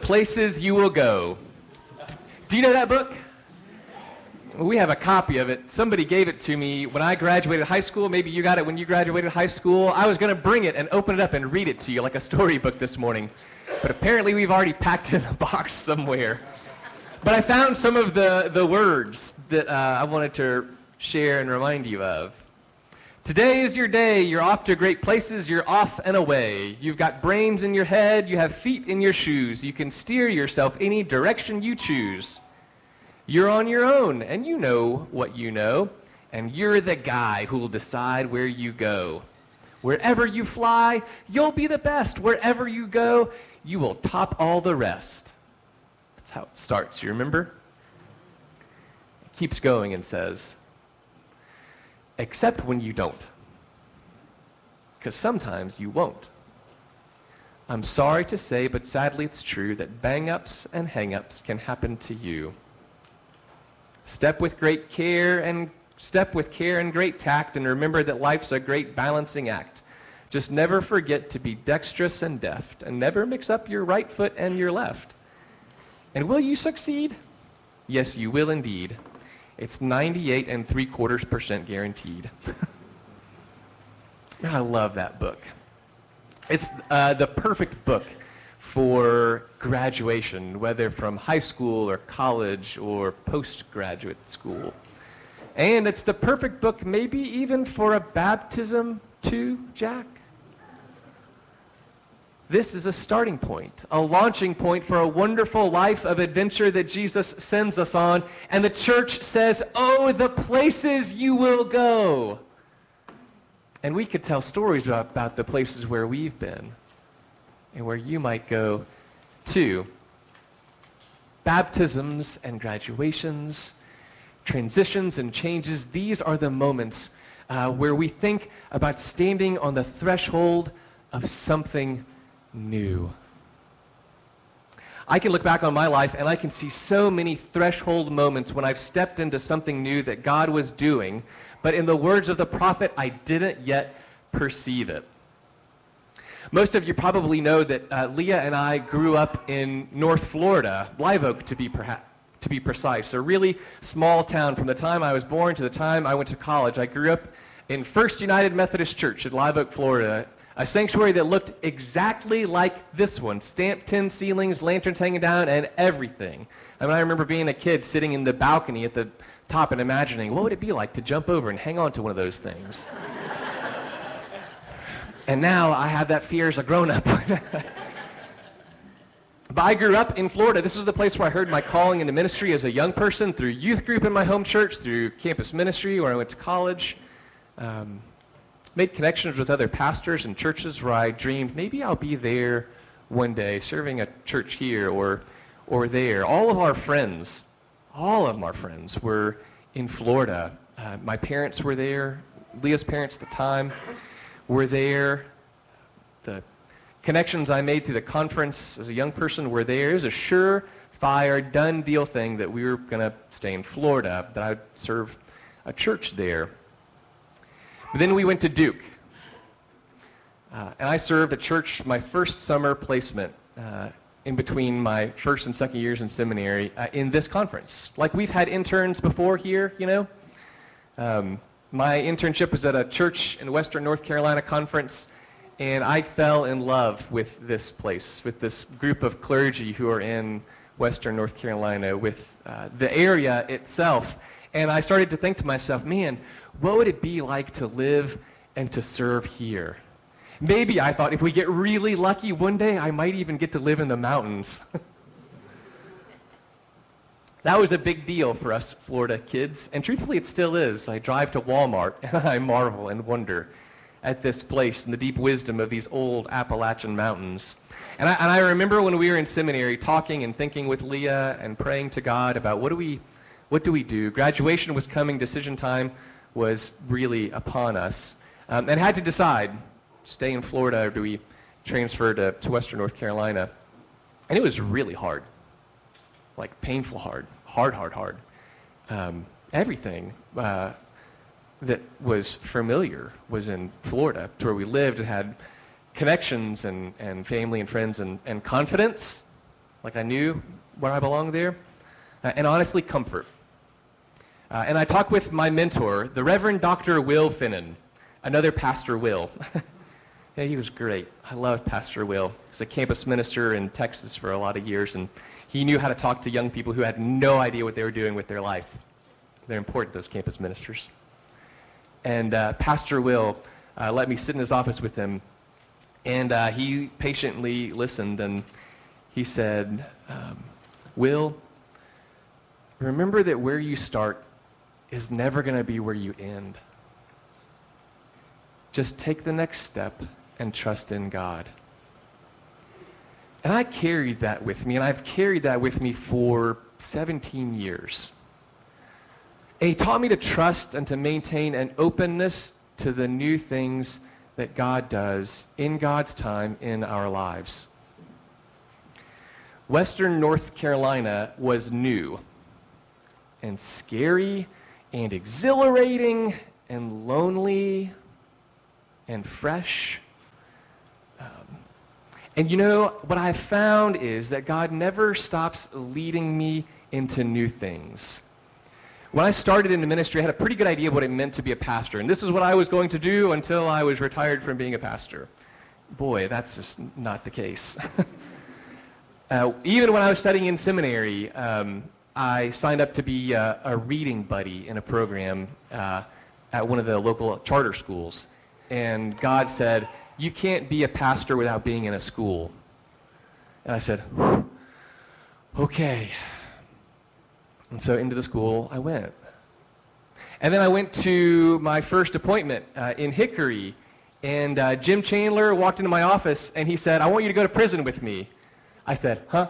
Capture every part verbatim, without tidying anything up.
Places You Will Go. Do you know that book? We have a copy of it. Somebody gave it to me when I graduated high school. Maybe you got it when you graduated high school. I was going to bring it and open it up and read it to you like a storybook this morning. But apparently we've already packed it in a box somewhere. But I found some of the, the words that uh, I wanted to share and remind you of. Today is your day. You're off to great places. You're off and away. You've got brains in your head. You have feet in your shoes. You can steer yourself any direction you choose. You're on your own, and you know what you know, and you're the guy who will decide where you go. Wherever you fly, you'll be the best. Wherever you go, you will top all the rest. That's how it starts, you remember? It keeps going and says, except when you don't, because sometimes you won't. I'm sorry to say, but sadly it's true that bang-ups and hang-ups can happen to you. Step with great care and step with care and great tact, and remember that life's a great balancing act. Just never forget to be dexterous and deft, and never mix up your right foot and your left. And will you succeed? Yes, you will indeed. It's ninety-eight and three quarters percent guaranteed. I love that book. It's uh, the perfect book for graduation, whether from high school or college or postgraduate school. And it's the perfect book maybe even for a baptism too, Jack. This is a starting point, a launching point for a wonderful life of adventure that Jesus sends us on. And the church says, oh, the places you will go. And we could tell stories about, about the places where we've been and where you might go too. Baptisms and graduations, transitions and changes, these are the moments uh, where we think about standing on the threshold of something new. I can look back on my life and I can see so many threshold moments when I've stepped into something new that God was doing, but in the words of the prophet, I didn't yet perceive it. Most of you probably know that uh, Leah and I grew up in North Florida, Live Oak to be perha- to be precise, a really small town. From the time I was born to the time I went to college, I grew up in First United Methodist Church in Live Oak, Florida, a sanctuary that looked exactly like this one, stamped tin ceilings, lanterns hanging down, and everything. I mean, I remember being a kid sitting in the balcony at the top and imagining, what would it be like to jump over and hang on to one of those things? And now I have that fear as a grown-up. But I grew up in Florida. This was the place where I heard my calling into ministry as a young person, through youth group in my home church, through campus ministry where I went to college. Um, made connections with other pastors and churches where I dreamed maybe I'll be there one day, serving a church here or, or there. All of our friends, all of our friends were in Florida. Uh, my parents were there. Leah's parents at the time were there. The connections I made through the conference as a young person were there. It was a surefire, done deal thing that we were going to stay in Florida, that I'd serve a church there. But then we went to Duke. Uh, and I served a church my first summer placement uh, in between my first and second years in seminary uh, in this conference. Like we've had interns before here, you know. Um, my internship was at a church in Western North Carolina conference, and I fell in love with this place, with this group of clergy who are in Western North Carolina, with uh, the area itself. And I started to think to myself, man, what would it be like to live and to serve here? Maybe, I thought, if we get really lucky one day, I might even get to live in the mountains. That was a big deal for us Florida kids, and truthfully it still is. I drive to Walmart and I marvel and wonder at this place and the deep wisdom of these old Appalachian mountains. And I, and I remember when we were in seminary talking and thinking with Leah and praying to God about what do we, what do we do? Graduation was coming, decision time was really upon us, um, and had to decide, stay in Florida or do we transfer to, to Western North Carolina? And it was really hard, like painful hard, hard, hard, hard. Um, everything uh, that was familiar was in Florida, to where we lived and had connections and, and family and friends and, and confidence. like I knew where I belonged there, uh, and honestly, comfort. Uh, and I talked with my mentor, the Reverend Doctor Will Finnan, another Pastor Will. Yeah, he was great. I loved Pastor Will. He's a campus minister in Texas for a lot of years, and he knew how to talk to young people who had no idea what they were doing with their life. They're important, those campus ministers. And uh, Pastor Will uh, let me sit in his office with him, and uh, he patiently listened, and he said, um, Will, remember that where you start is never going to be where you end. Just take the next step and trust in God. And I carried that with me, and I've carried that with me for seventeen years. And he taught me to trust and to maintain an openness to the new things that God does in God's time in our lives. Western North Carolina was new and scary and exhilarating and lonely and fresh. Um, and you know, what I've found is that God never stops leading me into new things. When I started in the ministry, I had a pretty good idea of what it meant to be a pastor, and this is what I was going to do until I was retired from being a pastor. Boy, that's just not the case. uh, even when I was studying in seminary, um, I signed up to be a, a reading buddy in a program uh, at one of the local charter schools. And God said, you can't be a pastor without being in a school. And I said, okay. And so into the school I went. And then I went to my first appointment uh, in Hickory, and uh, Jim Chandler walked into my office and he said, I want you to go to prison with me. I said, huh?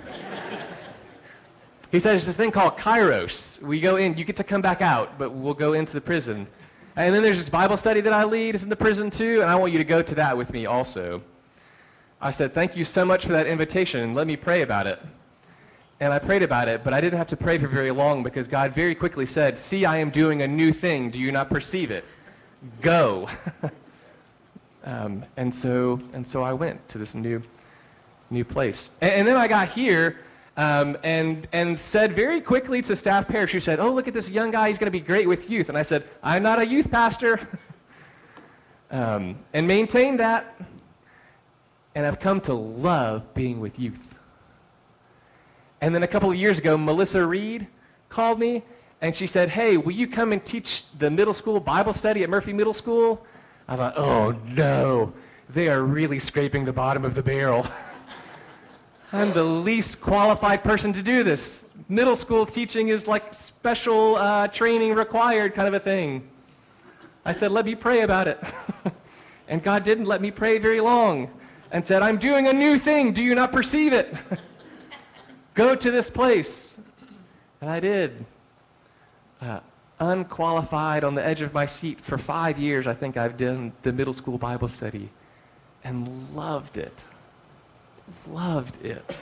He said, there's this thing called Kairos. We go in, you get to come back out, but we'll go into the prison. And then there's this Bible study that I lead, it's in the prison too, and I want you to go to that with me also. I said, thank you so much for that invitation, and let me pray about it. And I prayed about it, but I didn't have to pray for very long because God very quickly said, see, I am doing a new thing. Do you not perceive it? Go. um, and so and so I went to this new new place. And, and then I got here um, and, and said very quickly to staff parish, who said, oh, look at this young guy. He's going to be great with youth. And I said, I'm not a youth pastor. um, and maintained that. And I've come to love being with youth. And then a couple of years ago, Melissa Reed called me, and she said, hey, will you come and teach the middle school Bible study at Murphy Middle School? I thought, oh, no, they are really scraping the bottom of the barrel. I'm the least qualified person to do this. Middle school teaching is like special uh, training required kind of a thing. I said, let me pray about it. And God didn't let me pray very long and said, I'm doing a new thing. Do you not perceive it? Go to this place. And I did. Uh, unqualified, on the edge of my seat. For five years, I think I've done the middle school Bible study and loved it. Loved it.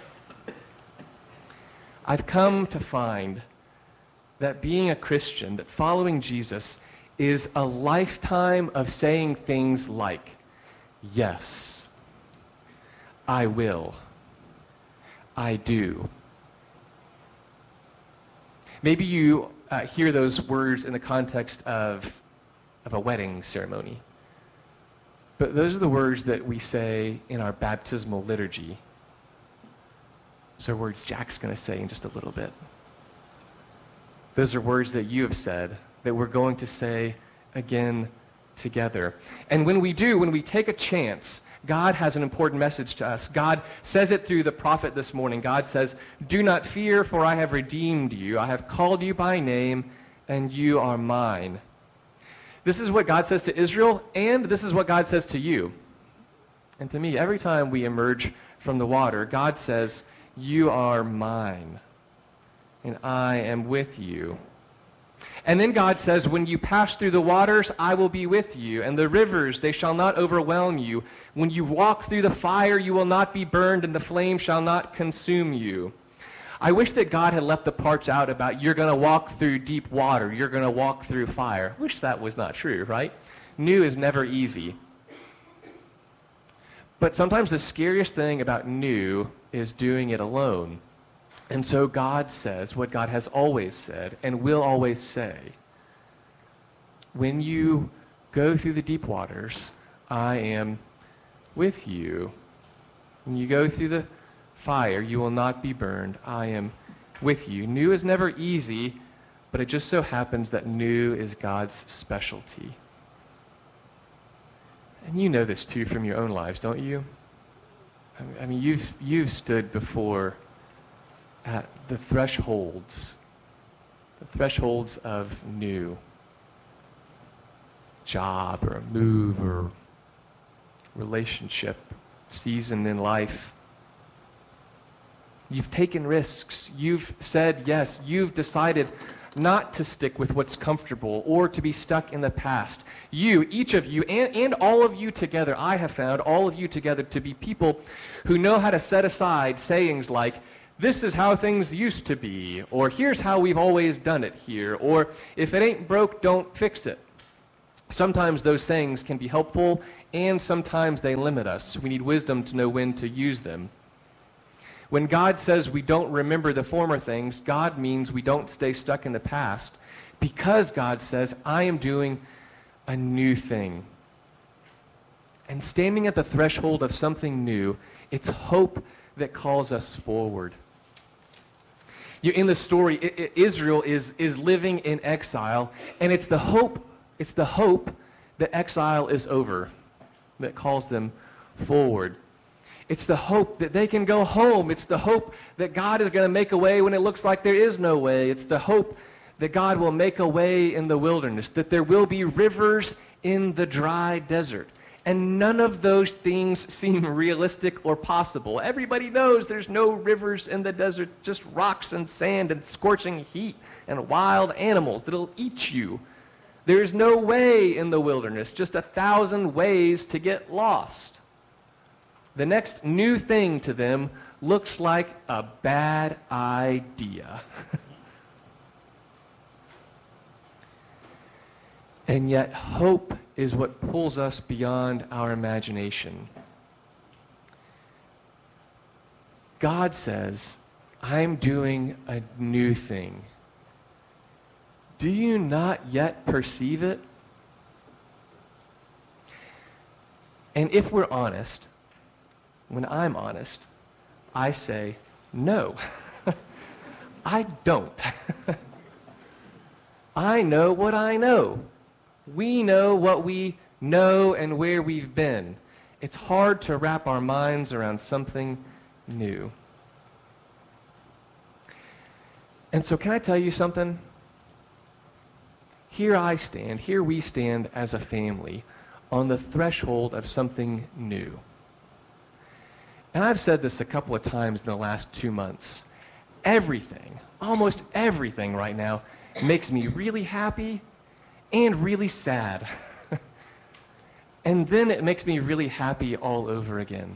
I've come to find that being a Christian, that following Jesus, is a lifetime of saying things like, yes, I will, I do. Maybe you uh, hear those words in the context of, of a wedding ceremony. But those are the words that we say in our baptismal liturgy. Those are words Jack's going to say in just a little bit. Those are words that you have said that we're going to say again together. And when we do, when we take a chance, God has an important message to us. God says it through the prophet this morning. God says, do not fear, for I have redeemed you. I have called you by name, and you are mine. This is what God says to Israel, and this is what God says to you. And to me, every time we emerge from the water, God says, you are mine, and I am with you. And then God says, when you pass through the waters, I will be with you, and the rivers, they shall not overwhelm you. When you walk through the fire, you will not be burned, and the flame shall not consume you. I wish that God had left the parts out about you're going to walk through deep water, you're going to walk through fire. Wish that was not true, right? New is never easy. But sometimes the scariest thing about new is doing it alone. And so God says what God has always said and will always say. When you go through the deep waters, I am with you. When you go through the fire, you will not be burned. I am with you. New is never easy, but it just so happens that new is God's specialty. And you know this too from your own lives, don't you? I mean, you've, you've stood before at the thresholds, the thresholds of new. Job or a move or relationship, season in life. You've taken risks. You've said yes. You've decided not to stick with what's comfortable or to be stuck in the past. You, each of you, and, and all of you together, I have found all of you together to be people who know how to set aside sayings like, this is how things used to be, or here's how we've always done it here, or if it ain't broke, don't fix it. Sometimes those sayings can be helpful, and sometimes they limit us. We need wisdom to know when to use them. When God says we don't remember the former things, God means we don't stay stuck in the past, because God says, I am doing a new thing. And standing at the threshold of something new, it's hope that calls us forward. You, in the story, I, I, Israel is, is living in exile, and it's the hope, it's the hope that exile is over that calls them forward. It's the hope that they can go home. It's the hope that God is going to make a way when it looks like there is no way. It's the hope that God will make a way in the wilderness, that there will be rivers in the dry desert. And none of those things seem realistic or possible. Everybody knows there's no rivers in the desert, just rocks and sand and scorching heat and wild animals that'll eat you. There's no way in the wilderness, just a thousand ways to get lost. The next new thing to them looks like a bad idea. And yet hope is what pulls us beyond our imagination. God says, I'm doing a new thing. Do you not yet perceive it? And if we're honest, when I'm honest, I say, no, I don't. I know what I know. We know what we know and where we've been. It's hard to wrap our minds around something new. And so can I tell you something? Here I stand, here we stand as a family on the threshold of something new. And I've said this a couple of times in the last two months. Everything, almost everything right now, makes me really happy and really sad. And then it makes me really happy all over again.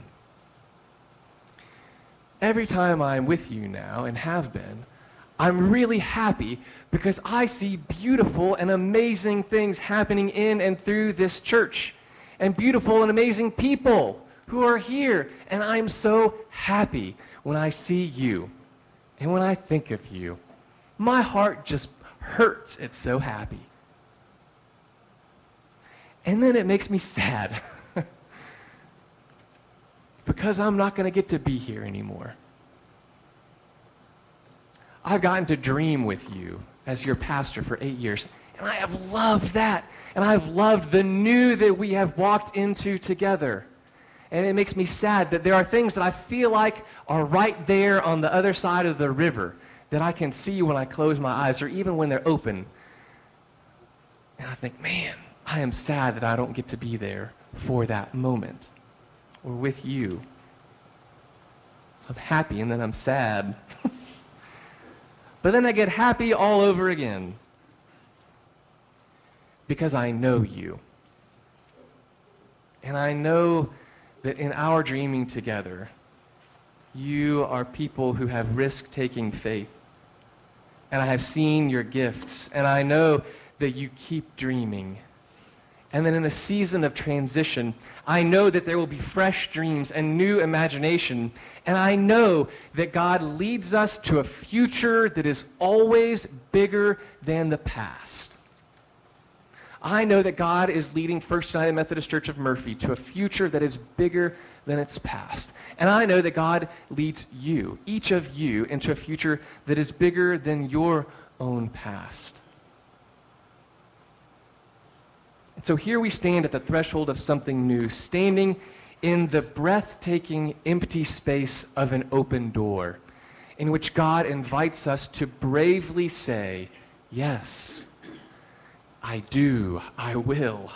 Every time I'm with you now, and have been, I'm really happy because I see beautiful and amazing things happening in and through this church, and beautiful and amazing people who are here. And I'm so happy when I see you and when I think of you. My heart just hurts. It's so happy. And then it makes me sad because I'm not going to get to be here anymore. I've gotten to dream with you as your pastor for eight years, and I have loved that. And I've loved the new that we have walked into together. And it makes me sad that there are things that I feel like are right there on the other side of the river that I can see when I close my eyes or even when they're open. And I think, man, I am sad that I don't get to be there for that moment or with you. So I'm happy and then I'm sad. But then I get happy all over again because I know you. And I know that in our dreaming together, you are people who have risk-taking faith. And I have seen your gifts, and I know that you keep dreaming. And then in a season of transition, I know that there will be fresh dreams and new imagination. And I know that God leads us to a future that is always bigger than the past. I know that God is leading First United Methodist Church of Murphy to a future that is bigger than its past. And I know that God leads you, each of you, into a future that is bigger than your own past. And so here we stand at the threshold of something new, standing in the breathtaking empty space of an open door, in which God invites us to bravely say, yes, I do, I will.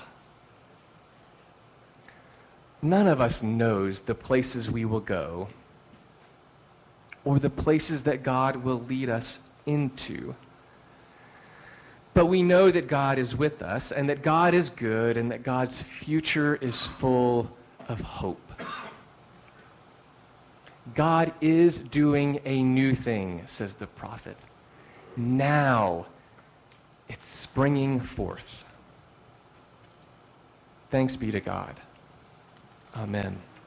None of us knows the places we will go or the places that God will lead us into. But we know that God is with us and that God is good and that God's future is full of hope. God is doing a new thing, says the prophet. Now it's springing forth. Thanks be to God. Amen.